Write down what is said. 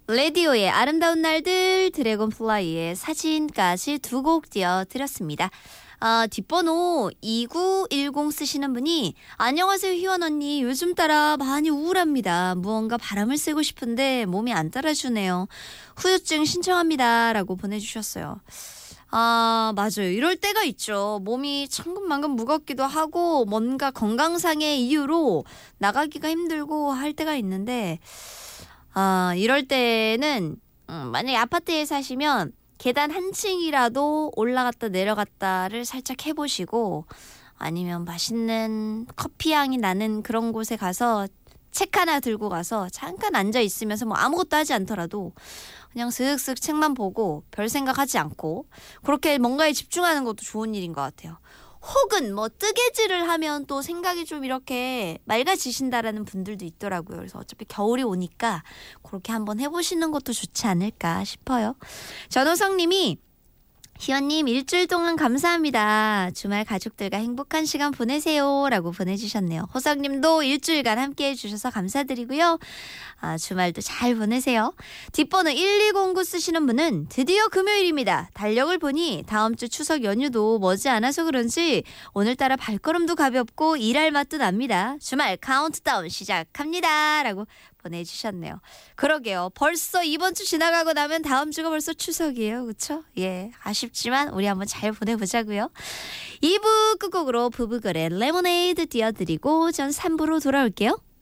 라디오의 아름다운 날들, 드래곤플라이의 사진까지 두 곡 띄워드렸습니다. 뒷번호 2910 쓰시는 분이 안녕하세요 희원 언니, 요즘 따라 많이 우울합니다. 무언가 바람을 쐬고 싶은데 몸이 안 따라주네요. 후유증 신청합니다 라고 보내주셨어요. 맞아요. 이럴 때가 있죠. 몸이 천근만근 무겁기도 하고 뭔가 건강상의 이유로 나가기가 힘들고 할 때가 있는데 이럴 때는 만약에 아파트에 사시면 계단 한 층이라도 올라갔다 내려갔다를 살짝 해보시고, 아니면 맛있는 커피 향이 나는 그런 곳에 가서 책 하나 들고 가서 잠깐 앉아 있으면서 뭐 아무것도 하지 않더라도 그냥 슥슥 책만 보고 별 생각하지 않고 그렇게 뭔가에 집중하는 것도 좋은 일인 것 같아요. 혹은 뭐 뜨개질을 하면 또 생각이 좀 이렇게 맑아지신다라는 분들도 있더라고요. 그래서 어차피 겨울이 오니까 그렇게 한번 해보시는 것도 좋지 않을까 싶어요. 전호성님이 희연님 일주일 동안 감사합니다. 주말 가족들과 행복한 시간 보내세요 라고 보내주셨네요. 호성님도 일주일간 함께해 주셔서 감사드리고요. 주말도 잘 보내세요. 뒷번호 1209 쓰시는 분은 드디어 금요일입니다. 달력을 보니 다음 주 추석 연휴도 머지않아서 그런지 오늘따라 발걸음도 가볍고 일할 맛도 납니다. 주말 카운트다운 시작합니다 라고 보내주셨네요. 그러게요. 벌써 이번 주 지나가고 나면 다음 주가 벌써 추석이에요. 그렇죠? 예, 아쉽지만 우리 한번 잘 보내보자고요. 2부 끝곡으로 부부걸의 레모네이드 띄워드리고 전 3부로 돌아올게요.